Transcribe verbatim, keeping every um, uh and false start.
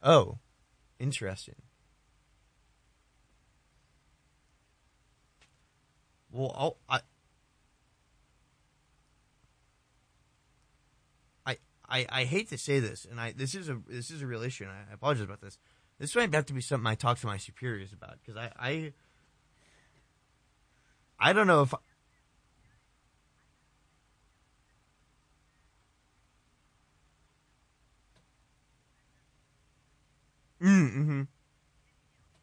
Oh, interesting. Well, I'll, I, I, I, I hate to say this, and I this is a this is a real issue, and I, I apologize about this. This might have to be something I talk to my superiors about because I, I, I don't know if. Mm, mm-hmm.